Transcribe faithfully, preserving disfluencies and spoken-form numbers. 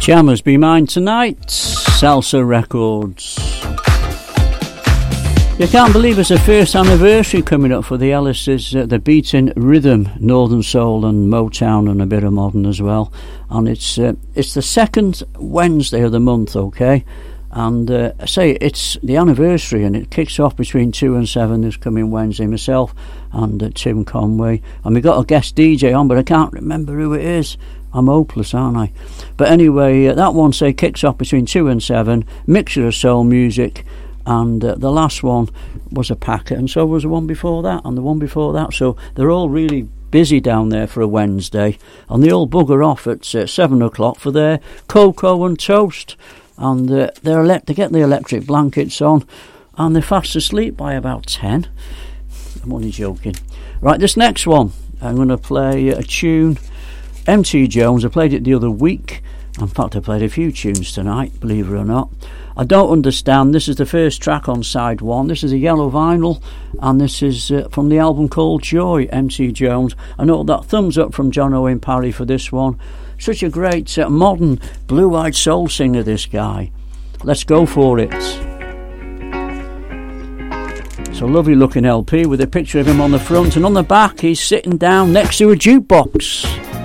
Jammers Be Mine tonight, Salsa Records. You can't believe it's the first anniversary coming up for the Ellis's, uh, the beating rhythm, Northern Soul and Motown and a bit of modern as well. And it's uh, it's the second Wednesday of the month, okay? And uh, I say it's the anniversary, and it kicks off between two and seven this coming Wednesday. Myself and uh, Tim Conway, and we got a guest D J on, but I can't remember who it is. I'm hopeless, aren't I? But anyway, uh, that one say kicks off between two and seven. Mixture of soul music. And uh, the last one was a packet, and so was the one before that, and the one before that. So they're all really busy down there for a Wednesday, and they all bugger off at uh, seven o'clock for their cocoa and toast. And uh, they're ele- they get the electric blankets on, and they're fast asleep by about ten. I'm only joking. Right, this next one, I'm going to play a tune. M T Jones, I played it the other week. In fact, I played a few tunes tonight, believe it or not. I Don't Understand. This is the first track on side one. This is a yellow vinyl, and this is uh, from the album called Joy, M T Jones. I know that thumbs up from John Owen Parry for this one. Such a great uh, modern blue-eyed soul singer, this guy. Let's go for it. It's a lovely looking L P with a picture of him on the front, and on the back he's sitting down next to a jukebox.